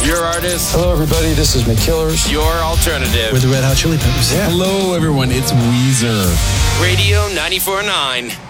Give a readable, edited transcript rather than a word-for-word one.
Your artist. Hello, everybody. This is McKillers. Your alternative. With the Red Hot Chili Peppers. Yeah. Hello, everyone. It's Weezer. Radio 94.9.